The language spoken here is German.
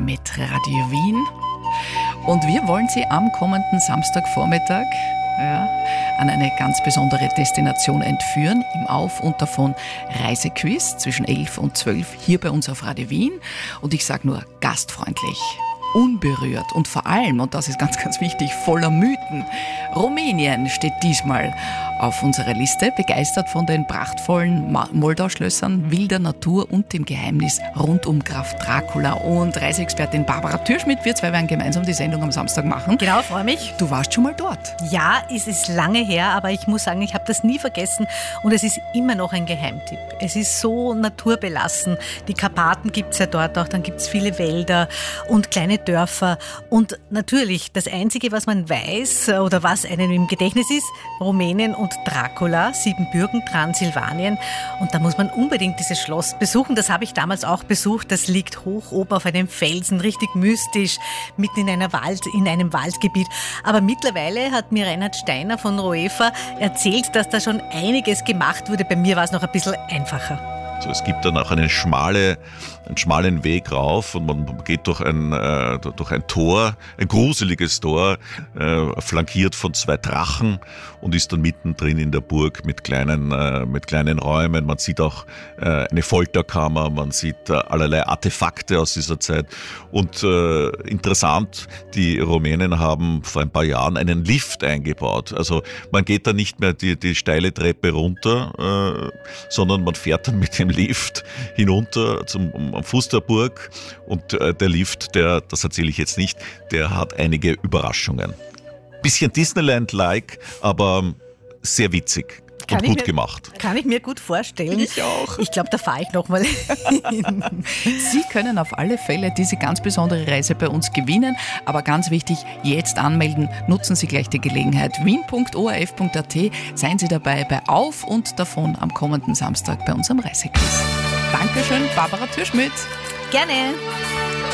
mit Radio Wien. Und wir wollen Sie am kommenden Samstagvormittag an eine ganz besondere Destination entführen im Auf- und davon Reisequiz zwischen 11 und 12 hier bei uns auf Radio Wien. Und ich sage nur gastfreundlich, unberührt und vor allem, und das ist ganz, ganz wichtig, voller Mythen. Rumänien steht diesmal auf unserer Liste, begeistert von den prachtvollen Moldau-Schlössern, wilder Natur und dem Geheimnis rund um Graf Dracula. Und Reiseexpertin Barbara Türschmidt, wir zwei werden gemeinsam die Sendung am Samstag machen. Genau, freue mich. Du warst schon mal dort. Ja, es ist lange her, aber ich muss sagen, ich habe das nie vergessen und es ist immer noch ein Geheimtipp. Es ist so naturbelassen. Die Karpaten gibt es ja dort auch, dann gibt es viele Wälder und kleine Dörfer. Und natürlich, das Einzige, was man weiß oder was einem im Gedächtnis ist, Rumänien und Dracula, Siebenbürgen, Transsilvanien. Und da muss man unbedingt dieses Schloss besuchen. Das habe ich damals auch besucht. Das liegt hoch oben auf einem Felsen, richtig mystisch, mitten in einem Waldgebiet. Aber mittlerweile hat mir Reinhard Steiner von Roefa erzählt, dass da schon einiges gemacht wurde. Bei mir war es noch ein bisschen einfacher. Also es gibt dann auch einen schmalen Weg rauf und man geht durch ein Tor, ein gruseliges Tor, flankiert von 2 Drachen und ist dann mittendrin in der Burg mit kleinen Räumen. Man sieht auch eine Folterkammer, man sieht allerlei Artefakte aus dieser Zeit. Und interessant, die Rumänen haben vor ein paar Jahren einen Lift eingebaut. Also man geht da nicht mehr die steile Treppe runter, sondern man fährt dann mit dem Lift hinunter am Fuß der Burg und der Lift, das erzähle ich jetzt nicht, der hat einige Überraschungen. Bisschen Disneyland-like, aber sehr witzig und gut gemacht. Kann ich mir gut vorstellen. Ich auch. Ich glaube, da fahre ich nochmal hin. Sie können auf alle Fälle diese ganz besondere Reise bei uns gewinnen, aber ganz wichtig, jetzt anmelden, nutzen Sie gleich die Gelegenheit. wien.orf.at, seien Sie dabei bei Auf und Davon am kommenden Samstag bei unserem Reisequiz. Dankeschön, Barbara Türschmidt. Gerne.